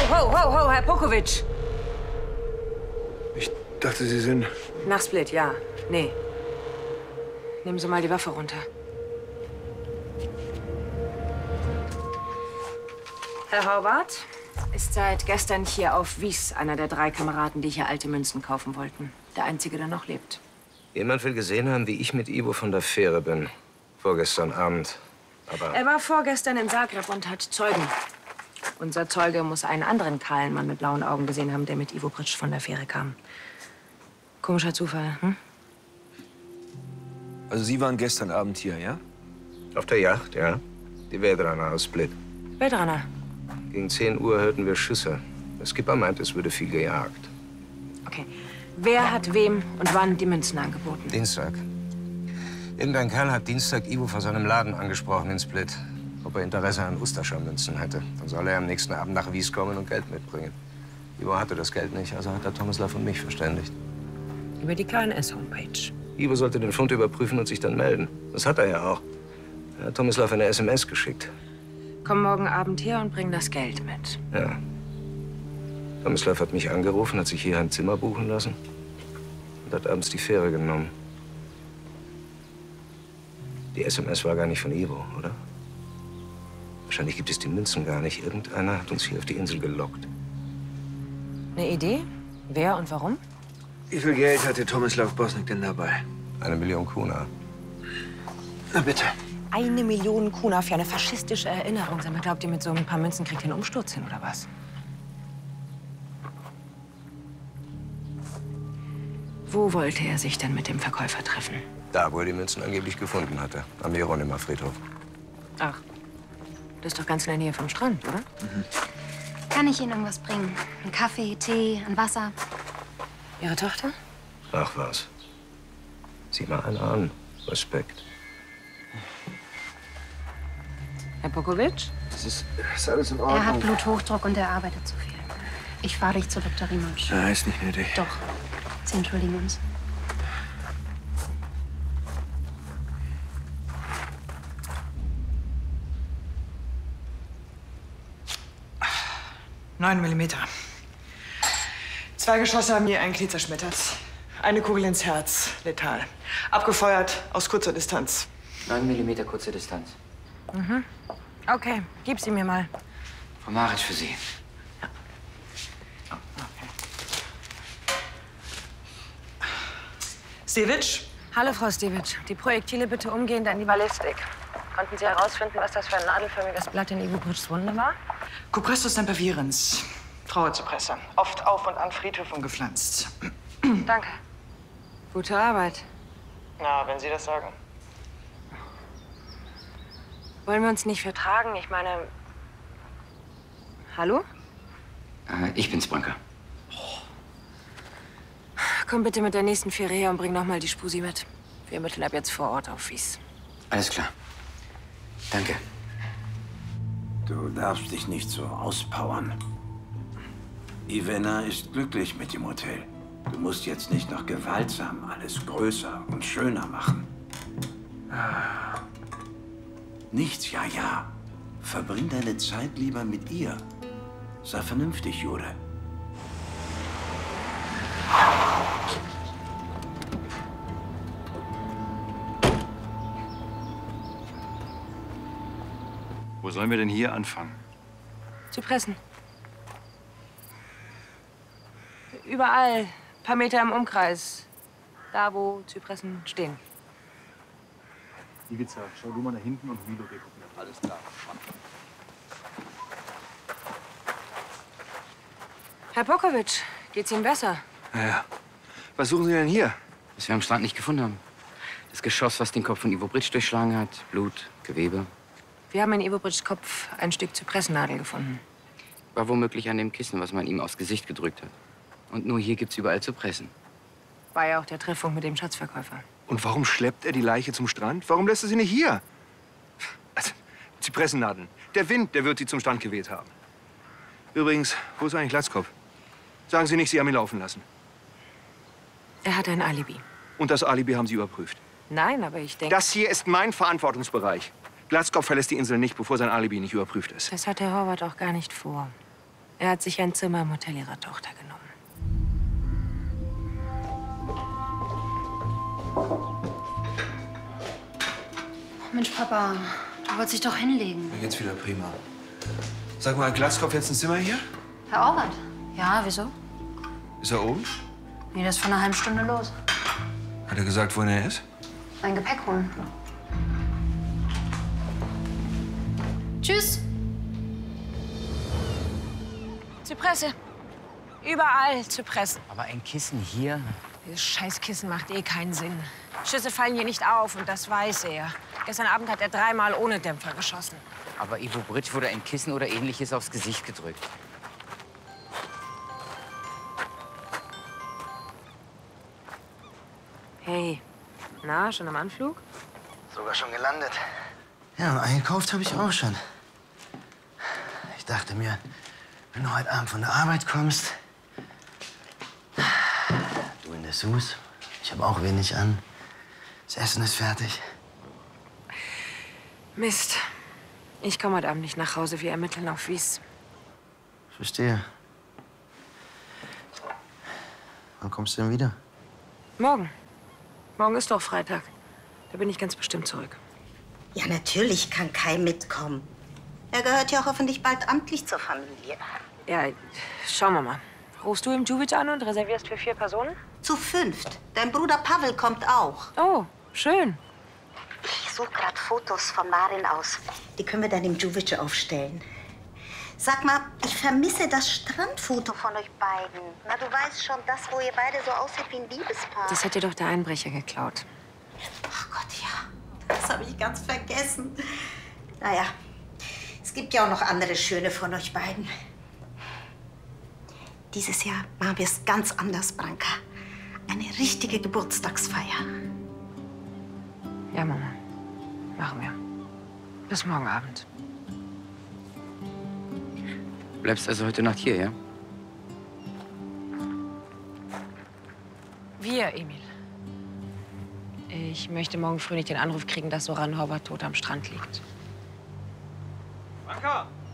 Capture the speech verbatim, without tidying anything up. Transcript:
ho, ho, ho, Herr Pokovic. Ich dachte, Sie sind... Nach Split, ja. Nee. Nehmen Sie mal die Waffe runter. Herr Horvath ist seit gestern hier auf Wies, einer der drei Kameraden, die hier alte Münzen kaufen wollten. Der einzige, der noch lebt. Jemand will gesehen haben, wie ich mit Ivo von der Fähre bin. Vorgestern Abend. Aber Er war vorgestern in Zagreb und hat Zeugen. Unser Zeuge muss einen anderen kahlen Mann mit blauen Augen gesehen haben, der mit Ivo Pritsch von der Fähre kam. Komischer Zufall, hm? Also Sie waren gestern Abend hier, ja? auf der Yacht, ja. Die Vedrana aus Split. Vedrana? Gegen zehn Uhr hörten wir Schüsse. Der Skipper meinte, es würde viel gejagt. Okay. Wer hat wem und wann die Münzen angeboten? Dienstag. Irgendein Kerl hat Dienstag Ivo vor seinem Laden angesprochen in Split. Ob er Interesse an Ustascha-Münzen hätte. Dann soll er am nächsten Abend nach Wies kommen und Geld mitbringen. Ivo hatte das Geld nicht, also hat er Tomislav und mich verständigt. Über die K N S-Homepage. Ivo sollte den Fund überprüfen und sich dann melden. Das hat er ja auch. Er hat Tomislav eine S M S geschickt. Komm morgen Abend her und bring das Geld mit. Ja. Tomislav hat mich angerufen, hat sich hier ein Zimmer buchen lassen und hat abends die Fähre genommen. Die S M S war gar nicht von Ivo, oder? Wahrscheinlich gibt es die Münzen gar nicht. Irgendeiner hat uns hier auf die Insel gelockt. Eine Idee? Wer und warum? Wie viel Geld hatte Tomislav Bosnik denn dabei? Eine Million Kuna. Na bitte. Eine Million Kuna für eine faschistische Erinnerung. Sag mal, glaubt ihr, mit so ein paar Münzen kriegt ihr einen Umsturz hin, oder was? Wo wollte er sich denn mit dem Verkäufer treffen? Da, wo er die Münzen angeblich gefunden hatte. Am Jeronimer Friedhof. Ach, das ist doch ganz in der Nähe vom Strand, oder? Mhm. Kann ich Ihnen irgendwas bringen? Ein Kaffee, Tee, ein Wasser? Ihre Tochter? Ach was. Sieh mal einer an. Respekt. Herr Pokovic? Das ist, das ist alles in Ordnung. Er hat Bluthochdruck und er arbeitet zu viel. Ich fahre dich zu Doktor Rimonsch. Ja, ist nicht nötig. Doch. Sie entschuldigen uns. Neun Millimeter. Zwei Geschosse haben je ein Glied zerschmettert. Eine Kugel ins Herz, letal. Abgefeuert aus kurzer Distanz. Neun Millimeter kurze Distanz. Mhm. Okay, gib sie mir mal. Frau Maric für Sie. Ja. Okay. Stevic? Hallo, Frau Stevic. Die Projektile bitte umgehend an die Ballistik. Konnten Sie herausfinden, was das für ein nadelförmiges Blatt in Ivo Pritschs Wunde war? Cupressus sempervirens. Trauerzypresse. Oft auf und an Friedhöfen gepflanzt. Danke. Gute Arbeit. Na, wenn Sie das sagen. Wollen wir uns nicht vertragen? Ich meine... Hallo? Äh, ich bin's, Branka. Komm bitte mit der nächsten Fähre her und bring noch mal die Spusi mit. Wir ermitteln ab jetzt vor Ort auf Wies. Alles klar. Danke. Du darfst dich nicht so auspowern. Ivana ist glücklich mit dem Hotel. Du musst jetzt nicht noch gewaltsam alles größer und schöner machen. Nichts, ja, ja. Verbring deine Zeit lieber mit ihr. Sei vernünftig, Jude. Wo sollen wir denn hier anfangen? Zypressen. Überall. Ein paar Meter im Umkreis. Da, wo Zypressen stehen. Ivica, schau du mal nach hinten und Milo, wir gucken nach. Alles klar. Herr Pokovic, geht's Ihnen besser? Naja. Was suchen Sie denn hier? Was wir am Strand nicht gefunden haben. Das Geschoss, was den Kopf von Ivo Pritsch durchschlagen hat. Blut, Gewebe. Wir haben in Ivo Pritschs Kopf ein Stück Zypressennadel gefunden. War womöglich an dem Kissen, was man ihm aufs Gesicht gedrückt hat. Und nur hier gibt's überall Zypressen. War ja auch der Treffpunkt mit dem Schatzverkäufer. Und warum schleppt er die Leiche zum Strand? Warum lässt er sie nicht hier? Also, Zypressennadeln. Der Wind, der wird sie zum Strand geweht haben. Übrigens, wo ist eigentlich Glatzkopf? Sagen Sie nicht, Sie haben ihn laufen lassen. Er hat ein Alibi. Und das Alibi haben Sie überprüft? Nein, aber ich denke... Das hier ist mein Verantwortungsbereich. Glatzkopf verlässt die Insel nicht, bevor sein Alibi nicht überprüft ist. Das hat Herr Horvath auch gar nicht vor. Er hat sich ein Zimmer im Hotel ihrer Tochter genommen. Mensch, Papa, du wolltest dich doch hinlegen. Mir geht's wieder prima. Sag mal, hat Glatzkopf jetzt ein Zimmer hier? Herr Orbert? Ja, wieso? Ist er oben? Nee, das ist vor einer halben Stunde los. Hat er gesagt, wohin er ist? Mein Gepäck holen. Tschüss. Zypresse. Überall Zypressen. Aber ein Kissen hier? Dieses Scheißkissen macht eh keinen Sinn. Schüsse fallen hier nicht auf und das weiß er. Gestern Abend hat er dreimal ohne Dämpfer geschossen. Aber Ivo Britsch wurde ein Kissen oder Ähnliches aufs Gesicht gedrückt. Hey, na, schon am Anflug? Sogar schon gelandet. Ja, und eingekauft habe ich auch schon. Ich dachte mir, wenn du heute Abend von der Arbeit kommst, du in Dessous, ich habe auch wenig an. Das Essen ist fertig. Mist. Ich komme heute Abend nicht nach Hause. Wir ermitteln auf Wies. Verstehe. Wann kommst du denn wieder? Morgen. Morgen ist doch Freitag. Da bin ich ganz bestimmt zurück. Ja, natürlich kann Kai mitkommen. Er gehört ja auch hoffentlich bald amtlich zur Familie. Ja, schauen wir mal. Rufst du im Djuvic an und reservierst für vier Personen? Zu fünft. Dein Bruder Pavel kommt auch. Oh, schön. Ich suche gerade Fotos von Marin aus. Die können wir dann im Djuvic aufstellen. Sag mal, ich vermisse das Strandfoto von euch beiden. Na, du weißt schon, das, wo ihr beide so aussieht wie ein Liebespaar. Das hat dir doch der Einbrecher geklaut. Ach Gott, ja. Das habe ich ganz vergessen. Naja, es gibt ja auch noch andere schöne von euch beiden. Dieses Jahr machen wir es ganz anders, Branka. Eine richtige Geburtstagsfeier. Ja, Mama. Machen wir. Bis morgen Abend. Bleibst also heute Nacht hier, ja? Wir, Emil. Ich möchte morgen früh nicht den Anruf kriegen, dass Soran Horvath tot am Strand liegt. Branka!